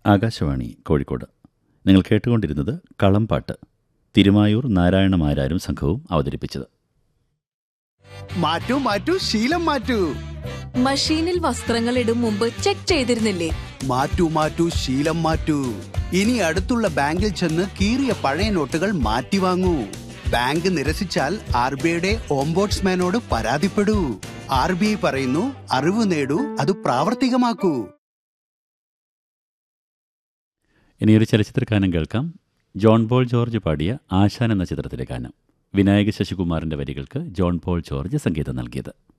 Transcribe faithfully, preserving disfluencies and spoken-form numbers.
ആകാശവാണി കോഴിക്കോട്. നിങ്ങൾ കേട്ടുകൊണ്ടിരുന്നത് കളംപാട്ട്. തിരുമായൂർ നാരായണ മാരാരും സംഘവും അവതരിപ്പിച്ചത്. മാറ്റൂ മാറ്റൂ ശീലം മാറ്റൂ. മഷീനിൽ വസ്ത്രങ്ങൾ ഇടും മുമ്പ് ചെക്ക് ചെയ്തിരുന്നില്ലേ? മാറ്റൂ മാറ്റൂ ശീലം മാറ്റൂ. ഇനി അടുത്തുള്ള ബാങ്കിൽ ചെന്ന് കീറിയ പഴയ നോട്ടുകൾ മാറ്റി വാങ്ങൂ. ബാങ്ക് നിരസിച്ചാൽ ആർ ബി ഐയുടെ ഓംബോഡ്സ്മാനോട് പരാതിപ്പെടൂ. ആർ ബി ഐ പറയുന്നു, അറിവ് നേടൂ, അത് പ്രാവർത്തികമാക്കൂ. ഇനിയൊരു ചലച്ചിത്ര ഗാനം കേൾക്കാം. ജോൺ പോൾ ജോർജ് പാടിയ ആശാൻ എന്ന ചിത്രത്തിലെ ഗാനം. വിനായക ശശികുമാറിൻ്റെ വരികൾക്ക് ജോൺ പോൾ ജോർജ് സംഗീതം നൽകിയത്.